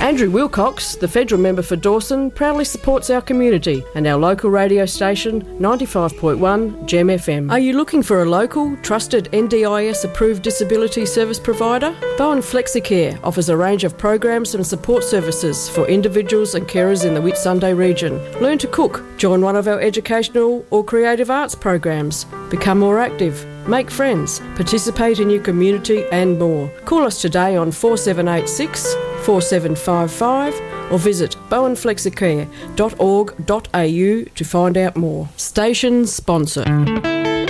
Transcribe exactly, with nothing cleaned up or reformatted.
Andrew Wilcox, the federal member for Dawson, proudly supports our community and our local radio station ninety-five point one Gem F M. Are you looking for a local, trusted N D I S approved disability service provider? Bowen Flexicare offers a range of programs and support services for individuals and carers in the Whitsunday region. Learn to cook, join one of our educational or creative arts programs, become more active, make friends, participate in your community and more. Call us today on four seven eight six, four seven five five or visit bowen flexicare dot org dot a u to find out more. Station sponsor.